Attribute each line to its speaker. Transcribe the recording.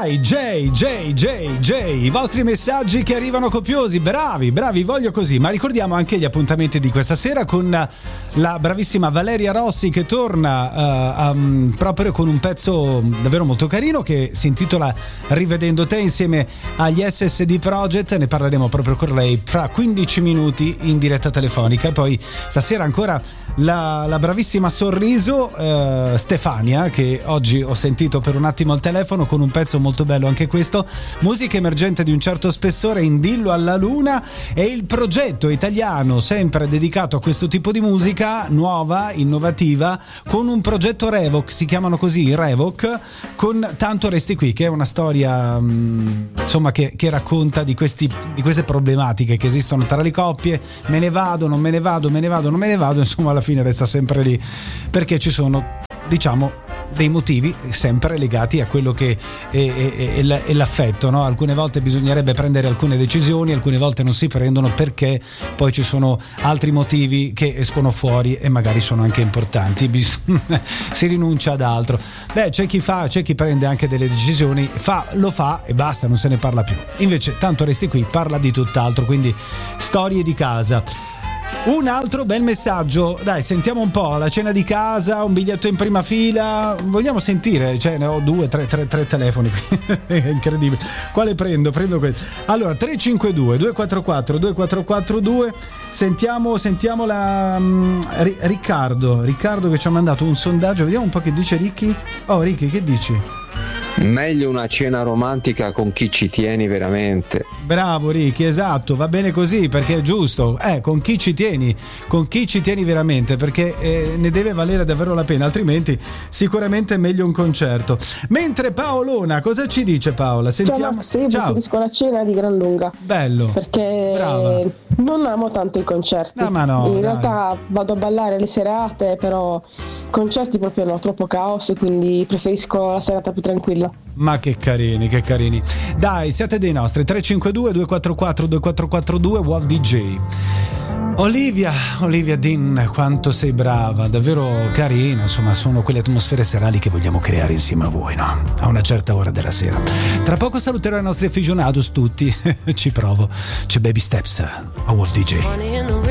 Speaker 1: Dai, J, i vostri messaggi che arrivano copiosi, bravi, voglio così. Ma ricordiamo anche gli appuntamenti di questa sera con la bravissima Valeria Rossi, che torna proprio con un pezzo davvero molto carino che si intitola Rivedendo te, insieme agli SSD Project. Ne parleremo proprio con lei fra 15 minuti in diretta telefonica. E poi stasera ancora la bravissima Sorriso, Stefania, che oggi ho sentito per un attimo al telefono con un pezzo molto bello anche questo, musica emergente di un certo spessore, Indillo alla luna. E il progetto italiano sempre dedicato a questo tipo di musica nuova, innovativa, con un progetto Revoc, si chiamano così, Revoc, con Tanto resti qui, che è una storia insomma che racconta di queste problematiche che esistono tra le coppie. Me ne vado, non me ne vado, me ne vado, non me ne vado, insomma alla fine resta sempre lì, perché ci sono, diciamo, dei motivi sempre legati a quello che è l'affetto, no? Alcune volte bisognerebbe prendere alcune decisioni, alcune volte non si prendono perché poi ci sono altri motivi che escono fuori e magari sono anche importanti, si rinuncia ad altro. Beh, c'è chi prende anche delle decisioni, lo fa e basta, non se ne parla più. Invece Tanto resti qui parla di tutt'altro, quindi storie di casa. Un altro bel messaggio, dai, sentiamo un po'. La cena di casa, un biglietto in prima fila, vogliamo sentire? Cioè, ne ho tre telefoni qui. È incredibile. Quale prendo? Prendo quello. Allora, 352 244 2442. Sentiamo la Riccardo che ci ha mandato un sondaggio. Vediamo un po' che dice Ricky. Oh, Ricky, che dici?
Speaker 2: Meglio una cena romantica con chi ci tieni veramente.
Speaker 1: Bravo Ricky, esatto, va bene così, perché è giusto, con chi ci tieni veramente, perché ne deve valere davvero la pena, altrimenti sicuramente è meglio un concerto. Mentre Paolona, cosa ci dice Paola? Sentiamo.
Speaker 3: Ciao Max, io preferisco la cena di gran lunga.
Speaker 1: Bello.
Speaker 3: Perché brava. Non amo tanto i concerti.
Speaker 1: No, ma no,
Speaker 3: in realtà vado a ballare le serate, però concerti proprio no, troppo caos, quindi preferisco la serata più tranquilla.
Speaker 1: Ma che carini. Dai, siate dei nostri. 352 244 2442 Wolf DJ. Olivia Dean, quanto sei brava, davvero carina, insomma, sono quelle atmosfere serali che vogliamo creare insieme a voi, no? A una certa ora della sera. Tra poco saluterò i nostri aficionados tutti, ci provo. C'è Baby Steps a Wolf DJ.